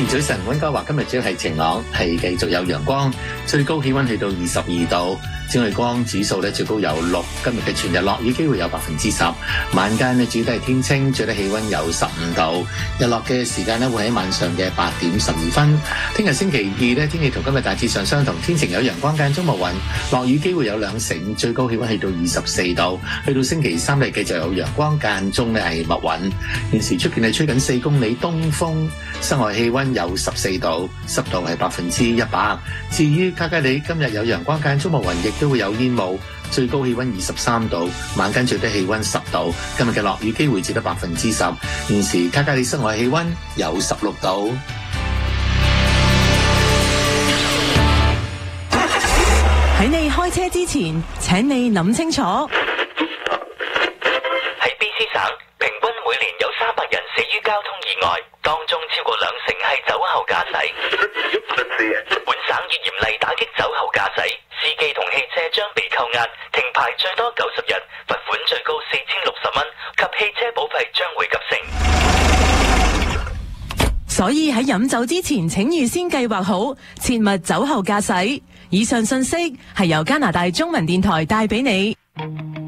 早晨，溫哥華今日主要係晴朗，係繼續有陽光，最高氣溫去到22度，紫外光指數咧最高有6，今日嘅全日落雨機會有10%，晚間咧主要都係天清，最低氣溫有15度，日落嘅時間咧會喺晚上嘅8點12分。聽日星期二咧天氣同今日大致上相同，天晴有陽光間中無雲，落雨機會有2成，最高氣溫去到24度，去到星期三咧繼續有陽光間中咧係密雲。現時出邊係吹緊4公里東風，室外氣溫有14度，濕度係100%。至於卡加里今日有陽光間中無雲，亦都會有煙霧，最高氣溫23度，晚間最低氣溫10度。今日嘅落雨機會只得10%。現時卡加里室外氣溫有16度。 喺你開車之前，請你諗清楚。 喺 BC 省，平均每年有300人死於交通意外，當中超過20%係酒後駕駛。本省已嚴厲打擊酒後駕駛，司機同汽車將被扣押、停牌最多90日，罰款最高4060蚊，及汽車保費將會急升。 所以喺飲酒之前，請預先計劃好，切勿酒後駕駛。以上信息係由加拿大中文電台帶俾你。